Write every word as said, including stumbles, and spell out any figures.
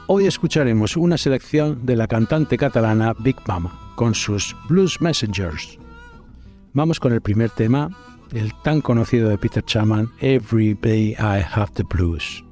Hoy escucharemos una selección de la cantante catalana Big Mama con sus Blues Messengers. Vamos con el primer tema, el tan conocido de Peter Chapman, Every Day I Have the Blues.